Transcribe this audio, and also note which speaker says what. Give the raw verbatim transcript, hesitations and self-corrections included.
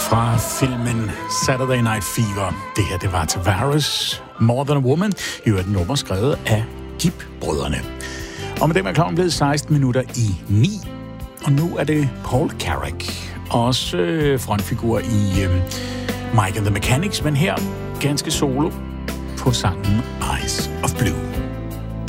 Speaker 1: Fra filmen Saturday Night Fever. Det her, det var Tavares, More Than a Woman. I øvrigt et nummer skrevet af Gibb-brødrene. Og med dem er klokken blevet seksten minutter i ni. Og nu er det Paul Carrack. Også øh, frontfigur i øh, Mike and the Mechanics, men her ganske solo på sangen Eyes of Blue.